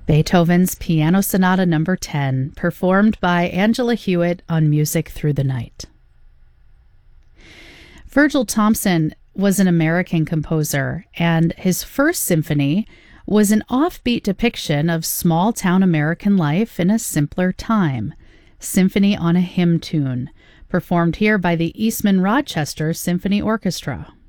Beethoven's Piano Sonata No. 10, performed by Angela Hewitt on Music Through the Night. Virgil Thomson was an American composer, and his first symphony was an offbeat depiction of small-town American life in a simpler time, Symphony on a Hymn Tune, performed here by the Eastman Rochester Symphony Orchestra.